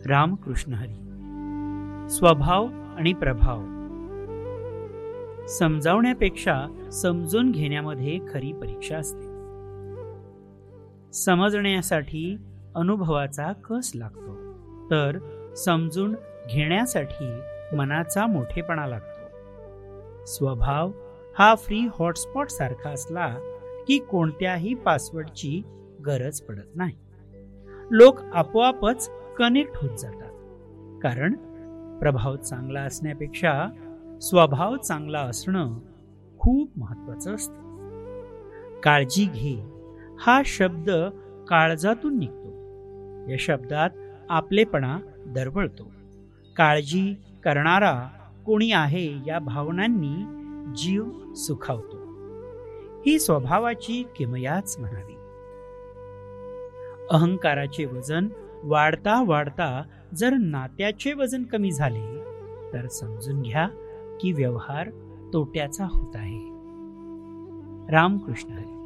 रामकृष्ण हरी. स्वभाव आणि प्रभाव. समजावण्यापेक्षा समजून घेण्यामध्ये खरी परीक्षा असते. समजण्यासाठी अनुभवाचा कस लागतो, तर समजून घेण्यासाठी मनाचा मोठेपणा लागतो. स्वभाव हा फ्री हॉटस्पॉट सारखा असला की कोणत्याही पासवर्डची गरज पडत नाही. लोक आपोआपच कनेक्ट होत जातात, कारण प्रभाव चांगला असण्यापेक्षा स्वभाव चांगला असणं खूप महत्वाचं असतं. काळजी घे हा शब्द काळजातून निघतो. या शब्दात आपलेपणा दरवळतो. काळजी करणारा कोणी आहे या भावनांनी जीव सुखावतो. ही स्वभावाची किमयाच म्हणावी. अहंकाराचे वजन वाढता वाढता जर नात्याचे वजन कमी झाले तर समजून घ्या की व्यवहार तोट्याचा होत आहे. रामकृष्ण हरी.